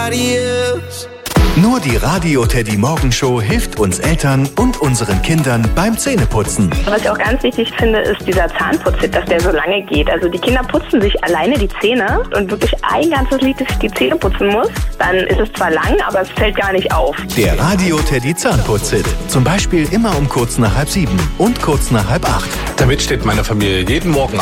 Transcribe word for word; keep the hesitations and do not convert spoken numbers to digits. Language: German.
nobody else. Nur die Radio Teddy Morgenshow hilft uns Eltern und unseren Kindern beim Zähneputzen. Was ich auch ganz wichtig finde, ist dieser Zahnputzhit, dass der so lange geht. Also die Kinder putzen sich alleine die Zähne und wirklich ein ganzes Lied, dass ich die Zähne putzen muss. Dann ist es zwar lang, aber es fällt gar nicht auf. Der Radio Teddy Zahnputzhit. Zum Beispiel immer um kurz nach halb sieben und kurz nach halb acht. Damit steht meine Familie jeden Morgen